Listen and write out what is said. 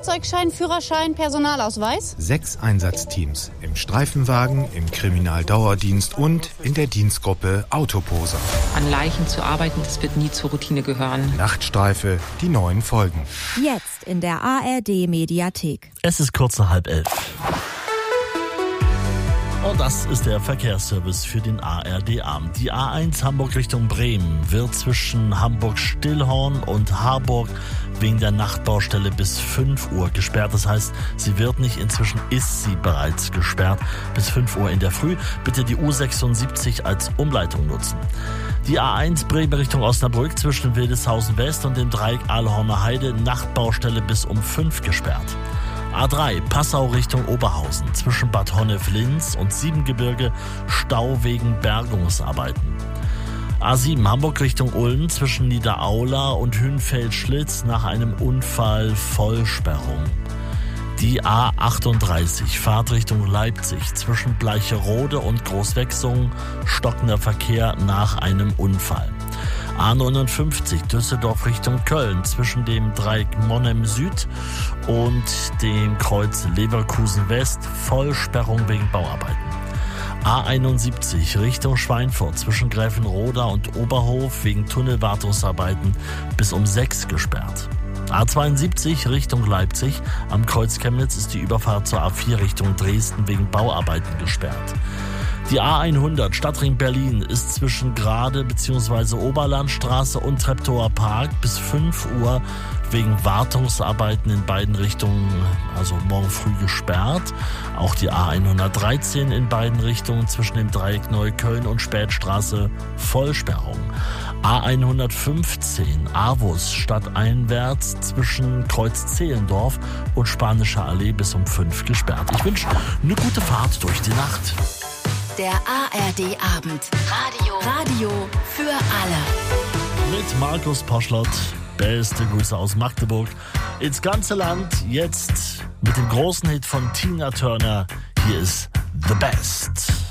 Fahrzeugschein, Führerschein, Personalausweis? 6 Einsatzteams. Im Streifenwagen, im Kriminaldauerdienst und in der Dienstgruppe Autoposer. An Leichen zu arbeiten, das wird nie zur Routine gehören. Nachtstreife, die neuen Folgen. Jetzt in der ARD-Mediathek. Es ist kurz nach 11:30. Und das ist der Verkehrsservice für den ARD-Abend. Die A1 Hamburg Richtung Bremen wird zwischen Hamburg-Stillhorn und Harburg wegen der Nachtbaustelle bis 5 Uhr gesperrt. Das heißt, sie wird nicht, inzwischen ist sie bereits gesperrt bis 5 Uhr in der Früh. Bitte die U76 als Umleitung nutzen. Die A1 Bremen Richtung Osnabrück zwischen Wildeshausen West und dem Dreieck Aalhorner Heide, Nachtbaustelle bis um 5 gesperrt. A3 Passau Richtung Oberhausen zwischen Bad Honnef-Linz und Siebengebirge, Stau wegen Bergungsarbeiten. A7 Hamburg Richtung Ulm zwischen Niederaula und Hünfeld-Schlitz nach einem Unfall Vollsperrung. Die A38 Fahrtrichtung Leipzig zwischen Bleicherode und Großwechsungen, stockender Verkehr nach einem Unfall. A59 Düsseldorf Richtung Köln zwischen dem Dreieck Monheim Süd und dem Kreuz Leverkusen West, Vollsperrung wegen Bauarbeiten. A71 Richtung Schweinfurt zwischen Gräfenroda und Oberhof wegen Tunnelwartungsarbeiten bis um 6 gesperrt. A72 Richtung Leipzig am Kreuz Chemnitz ist die Überfahrt zur A4 Richtung Dresden wegen Bauarbeiten gesperrt. Die A100 Stadtring Berlin ist zwischen Grade bzw. Oberlandstraße und Treptower Park bis 5 Uhr wegen Wartungsarbeiten in beiden Richtungen, also morgen früh gesperrt. Auch die A113 in beiden Richtungen zwischen dem Dreieck Neukölln und Spätstraße Vollsperrung. A115 Avus stadteinwärts zwischen Kreuz Zehlendorf und Spanischer Allee bis um 5 gesperrt. Ich wünsche eine gute Fahrt durch die Nacht. Der ARD-Abend. Radio für alle. Mit Markus Poschlott. Beste Grüße aus Magdeburg ins ganze Land. Jetzt mit dem großen Hit von Tina Turner. Hier ist The Best.